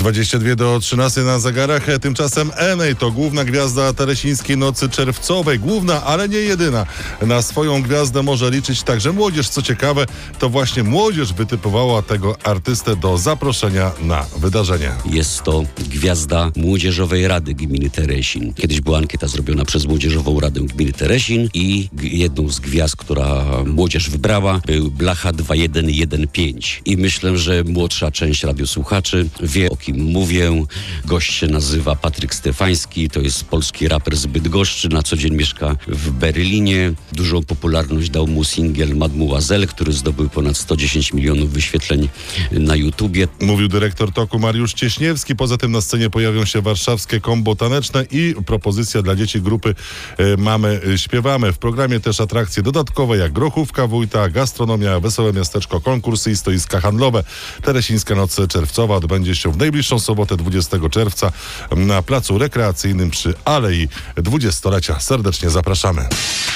22 do 13 na zegarach. Tymczasem Enej to główna gwiazda Teresińskiej Nocy Czerwcowej. Główna, ale nie jedyna. Na swoją gwiazdę może liczyć także młodzież. Co ciekawe, to właśnie młodzież wytypowała tego artystę do zaproszenia na wydarzenie. Jest to gwiazda Młodzieżowej Rady Gminy Teresin. Kiedyś była ankieta zrobiona przez Młodzieżową Radę Gminy Teresin i jedną z gwiazd, która młodzież wybrała, był Blacha 2115. I myślę, że młodsza część radiosłuchaczy wie, o kim mówię. Gość się nazywa Patryk Stefański, to jest polski raper z Bydgoszczy, na co dzień mieszka w Berlinie. Dużą popularność dał mu singiel Mademoiselle, który zdobył ponad 110 milionów wyświetleń na YouTubie. Mówił dyrektor TOK-u Mariusz Cieśniewski. Poza tym na scenie pojawią się warszawskie kombo taneczne i propozycja dla dzieci grupy Mamy Śpiewamy. W programie też atrakcje dodatkowe jak grochówka wójta, gastronomia, wesołe miasteczko, konkursy i stoiska handlowe. Teresińska Noc Czerwcowa odbędzie się w najbliższą sobotę 20 czerwca na placu rekreacyjnym przy Alei Dwudziestolecia. Serdecznie zapraszamy.